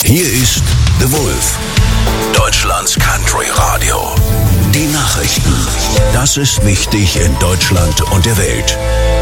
Hier ist The Wolf, Deutschlands Country Radio. Die Nachrichten. Das ist wichtig in Deutschland und der Welt.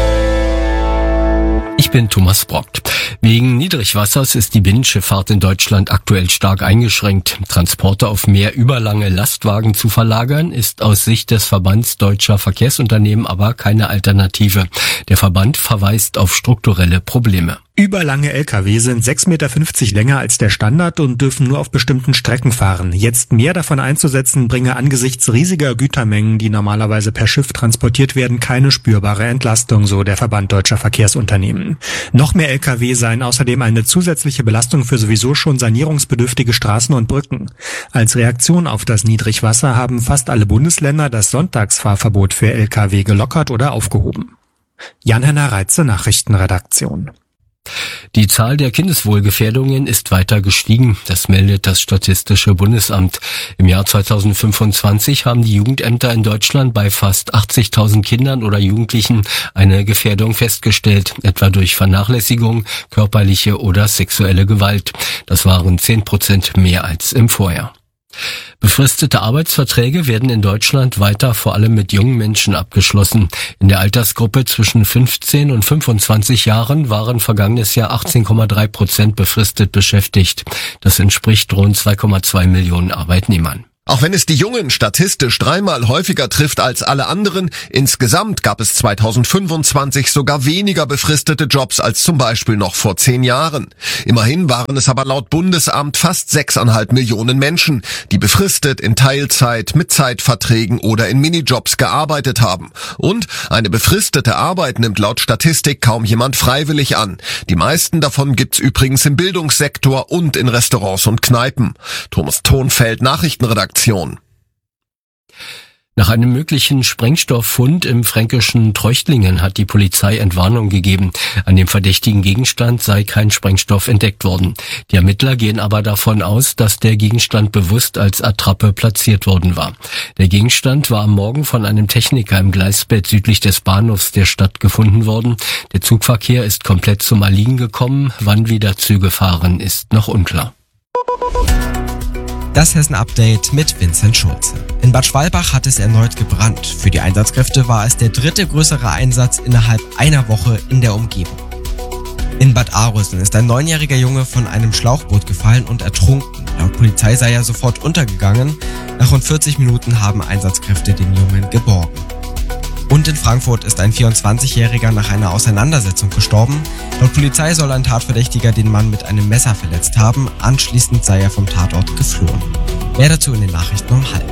Ich bin Thomas Brock. Wegen Niedrigwassers ist die Binnenschifffahrt in Deutschland aktuell stark eingeschränkt. Transporte auf mehr überlange Lastwagen zu verlagern, ist aus Sicht des Verbands Deutscher Verkehrsunternehmen aber keine Alternative. Der Verband verweist auf strukturelle Probleme. Überlange Lkw sind 6,50 Meter länger als der Standard und dürfen nur auf bestimmten Strecken fahren. Jetzt mehr davon einzusetzen, bringe angesichts riesiger Gütermengen, die normalerweise per Schiff transportiert werden, keine spürbare Entlastung, so der Verband Deutscher Verkehrsunternehmen. Noch mehr Lkw seien außerdem eine zusätzliche Belastung für sowieso schon sanierungsbedürftige Straßen und Brücken. Als Reaktion auf das Niedrigwasser haben fast alle Bundesländer das Sonntagsfahrverbot für Lkw gelockert oder aufgehoben. Jan-Henner Reitze, Nachrichtenredaktion. Die Zahl der Kindeswohlgefährdungen ist weiter gestiegen, das meldet das Statistische Bundesamt. Im Jahr 2025 haben die Jugendämter in Deutschland bei fast 80.000 Kindern oder Jugendlichen eine Gefährdung festgestellt, etwa durch Vernachlässigung, körperliche oder sexuelle Gewalt. Das waren 10% mehr als im Vorjahr. Befristete Arbeitsverträge werden in Deutschland weiter vor allem mit jungen Menschen abgeschlossen. In der Altersgruppe zwischen 15 und 25 Jahren waren vergangenes Jahr 18,3% befristet beschäftigt. Das entspricht rund 2,2 Millionen Arbeitnehmern. Auch wenn es die Jungen statistisch 3-mal häufiger trifft als alle anderen, insgesamt gab es 2025 sogar weniger befristete Jobs als zum Beispiel noch vor 10 Jahren. Immerhin waren es aber laut Bundesamt fast 6,5 Millionen Menschen, die befristet in Teilzeit, mit Zeitverträgen oder in Minijobs gearbeitet haben. Und eine befristete Arbeit nimmt laut Statistik kaum jemand freiwillig an. Die meisten davon gibt's übrigens im Bildungssektor und in Restaurants und Kneipen. Thomas Thonfeld, Nachrichtenredaktion. Nach einem möglichen Sprengstofffund im fränkischen Treuchtlingen hat die Polizei Entwarnung gegeben. An dem verdächtigen Gegenstand sei kein Sprengstoff entdeckt worden. Die Ermittler gehen aber davon aus, dass der Gegenstand bewusst als Attrappe platziert worden war. Der Gegenstand war am Morgen von einem Techniker im Gleisbett südlich des Bahnhofs der Stadt gefunden worden. Der Zugverkehr ist komplett zum Erliegen gekommen. Wann wieder Züge fahren, ist noch unklar. Das Hessen-Update mit Vincent Schulze. In Bad Schwalbach hat es erneut gebrannt. Für die Einsatzkräfte war es der 3. größere Einsatz innerhalb einer Woche in der Umgebung. In Bad Arolsen ist ein 9-jähriger Junge von einem Schlauchboot gefallen und ertrunken. Laut Polizei sei er sofort untergegangen. Nach rund 40 Minuten haben Einsatzkräfte den Jungen geborgen. Und in Frankfurt ist ein 24-Jähriger nach einer Auseinandersetzung gestorben. Laut Polizei soll ein Tatverdächtiger den Mann mit einem Messer verletzt haben. Anschließend sei er vom Tatort geflohen. Mehr dazu in den Nachrichten um 12:30.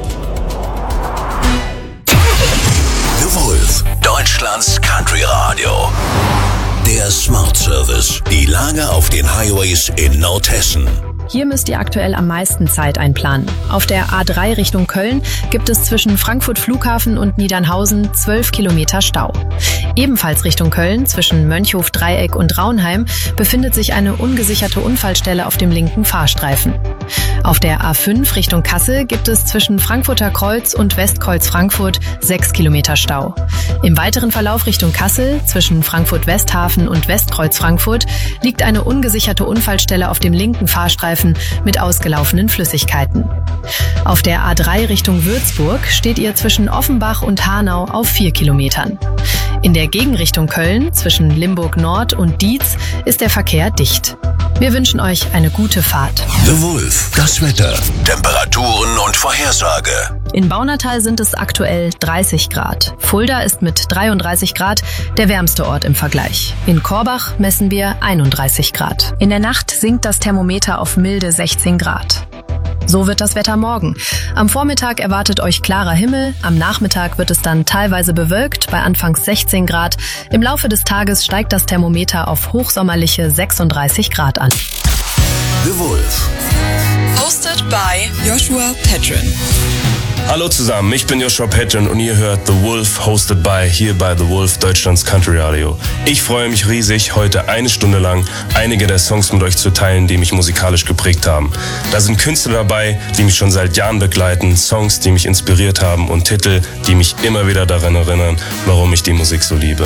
The Wolf, Deutschlands Country Radio. Der Smart Service. Die Lage auf den Highways in Nordhessen. Hier müsst ihr aktuell am meisten Zeit einplanen. Auf der A3 Richtung Köln gibt es zwischen Frankfurt Flughafen und Niedernhausen 12 Kilometer Stau. Ebenfalls Richtung Köln, zwischen Mönchhof-Dreieck und Raunheim, befindet sich eine ungesicherte Unfallstelle auf dem linken Fahrstreifen. Auf der A5 Richtung Kassel gibt es zwischen Frankfurter Kreuz und Westkreuz Frankfurt 6 Kilometer Stau. Im weiteren Verlauf Richtung Kassel, zwischen Frankfurt-Westhafen und Westkreuz Frankfurt, liegt eine ungesicherte Unfallstelle auf dem linken Fahrstreifen mit ausgelaufenen Flüssigkeiten. Auf der A3 Richtung Würzburg steht ihr zwischen Offenbach und Hanau auf 4 Kilometern. In der Gegenrichtung Köln, zwischen Limburg Nord und Dietz, ist der Verkehr dicht. Wir wünschen euch eine gute Fahrt. The Wolf, das Wetter, Temperaturen und Vorhersage. In Baunatal sind es aktuell 30 Grad. Fulda ist mit 33 Grad der wärmste Ort im Vergleich. In Korbach messen wir 31 Grad. In der Nacht sinkt das Thermometer auf milde 16 Grad. So wird das Wetter morgen. Am Vormittag erwartet euch klarer Himmel, am Nachmittag wird es dann teilweise bewölkt, bei anfangs 16 Grad. Im Laufe des Tages steigt das Thermometer auf hochsommerliche 36 Grad an. The Wolf. Hosted by Joshua Petrin. Hallo zusammen, ich bin Joshua Petrin und ihr hört The Wolf, hosted by hier bei The Wolf, Deutschlands Country Radio. Ich freue mich riesig, heute 1 Stunde lang einige der Songs mit euch zu teilen, die mich musikalisch geprägt haben. Da sind Künstler dabei, die mich schon seit Jahren begleiten, Songs, die mich inspiriert haben und Titel, die mich immer wieder daran erinnern, warum ich die Musik so liebe.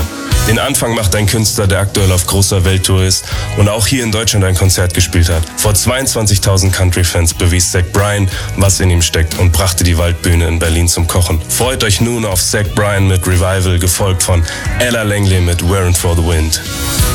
Den Anfang macht ein Künstler, der aktuell auf großer Welttour ist und auch hier in Deutschland ein Konzert gespielt hat. Vor 22.000 Country-Fans bewies Zach Bryan, was in ihm steckt und brachte die Waldbühne in Berlin zum Kochen. Freut euch nun auf Zach Bryan mit Revival, gefolgt von Ella Langley mit Wearing for the Wind.